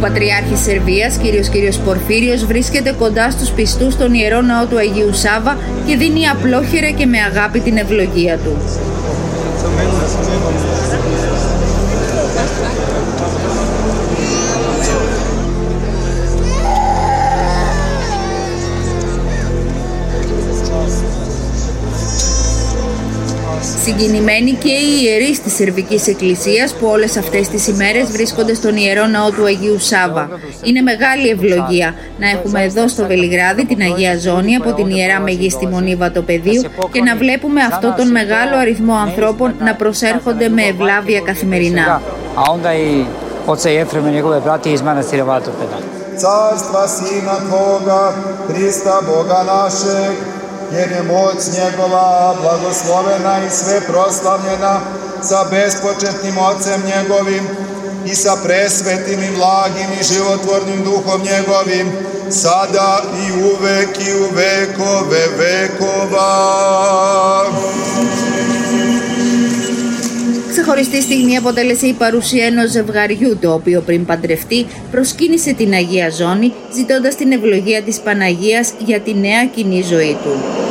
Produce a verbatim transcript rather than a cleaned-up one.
Πατριάρχης Σερβίας, κύριος κύριος Πορφύριος, βρίσκεται κοντά στους πιστούς στον Ιερό Ναό του Αγίου Σάβα και δίνει απλόχερα και με αγάπη την ευλογία του. Συγκινημένοι και οι ιερείς της Σερβικής Εκκλησίας που όλες αυτές τις ημέρες βρίσκονται στον Ιερό Ναό του Αγίου Σάβα. Είναι μεγάλη ευλογία να έχουμε εδώ στο Βελιγράδι την Αγία Ζώνη από την Ιερά Μεγίστη Μονή Βατοπεδίου και να βλέπουμε αυτό τον μεγάλο αριθμό ανθρώπων να προσέρχονται με ευλάβεια καθημερινά. Jer je moć njegova blagoslovena i sve proslavljena sa bespočetnim Ocem njegovim i sa presvetim i blagim i životvornim Duhom njegovim, sada i uvek i u vekove vekova. Ξεχωριστή στιγμή αποτέλεσε η παρουσία ενός ζευγαριού, το οποίο πριν παντρευτεί προσκύνησε την Αγία Ζώνη, ζητώντας την ευλογία της Παναγίας για τη νέα κοινή ζωή του.